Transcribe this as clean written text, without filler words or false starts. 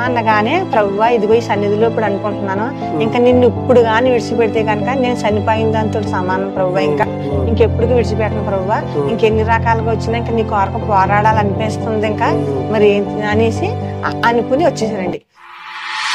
అనగానే ప్రభువా ఇదిగో ఈ సన్నిధిలో ఇప్పుడు అనుకుంటున్నాను, ఇంకా నిన్ను ఇప్పుడు గాని విడిచిపెడితే కనుక నేను చనిపోయిన దాంతో సమానం ప్రభువా, ఇంకా ఇంకెప్పుడు విడిచిపెట్టను ప్రభువా, ఇంకెన్ని రకాలుగా వచ్చినా ఇంకా నీ కొరకు పోరాడాలనిపిస్తుంది ఇంకా మరి ఏంటి అనేసి అనుకుని వచ్చేసానండి.